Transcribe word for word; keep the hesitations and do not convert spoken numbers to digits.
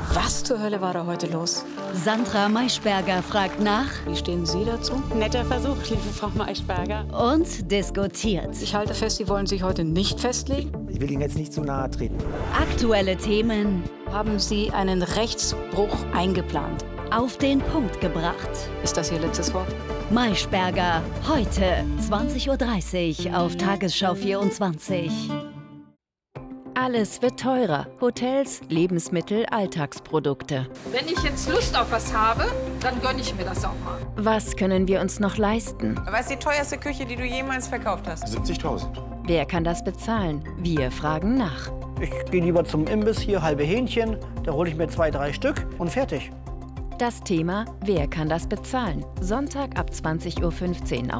Was zur Hölle war da heute los? Sandra Maischberger fragt nach. Wie stehen Sie dazu? Netter Versuch, liebe Frau Maischberger. Und diskutiert. Ich halte fest, Sie wollen sich heute nicht festlegen. Ich will Ihnen jetzt nicht zu nahe treten. Aktuelle Themen Haben Sie einen Rechtsbruch eingeplant? auf den Punkt gebracht. Ist das Ihr letztes Wort? Maischberger, heute zwanzig Uhr dreißig auf Tagesschau vierundzwanzig. Alles wird teurer. Hotels, Lebensmittel, Alltagsprodukte. Wenn ich jetzt Lust auf was habe, dann gönne ich mir das auch mal. Was können wir uns noch leisten? Was ist die teuerste Küche, die du jemals verkauft hast? siebzigtausend. Wer kann das bezahlen? Wir fragen nach. Ich gehe lieber zum Imbiss, hier halbe Hähnchen, da hole ich mir zwei, drei Stück und fertig. Das Thema: Wer kann das bezahlen? Sonntag ab zwanzig Uhr fünfzehn auf